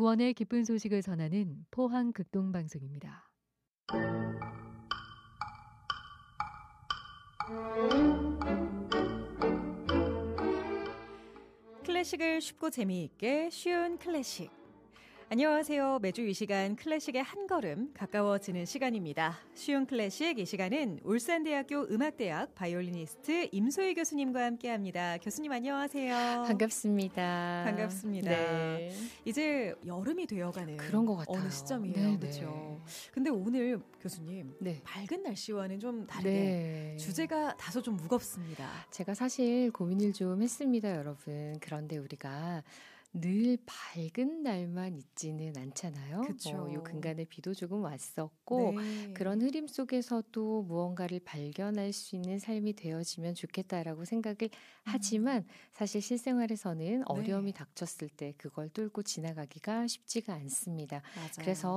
구원의 기쁜 소식을 전하는 포항 극동방송입니다. 클래식을 쉽고 재미있게 쉬운 클래식. 안녕하세요. 매주 이 시간 클래식의 한 걸음 가까워지는 시간입니다. 쉬운 클래식, 이 시간은 울산대학교 음악대학 바이올리니스트 임소희 교수님과 함께합니다. 교수님 안녕하세요. 반갑습니다. 반갑습니다. 네. 이제 여름이 되어가는 그런 것 같아요. 어느 시점이에요. 네네. 그렇죠. 근데 오늘 교수님 네. 밝은 날씨와는 좀 다르게 네. 주제가 다소 좀 무겁습니다. 제가 사실 고민을 좀 했습니다, 여러분. 그런데 우리가 늘 밝은 날만 있지는 않잖아요. 그쵸. 요 근간에 비도 조금 왔었고 네. 그런 흐림 속에서도 무언가를 발견할 수 있는 삶이 되어지면 좋겠다라고 생각을 하지만 사실 실생활에서는 어려움이 닥쳤을 때 그걸 뚫고 지나가기가 쉽지가 않습니다. 맞아요. 그래서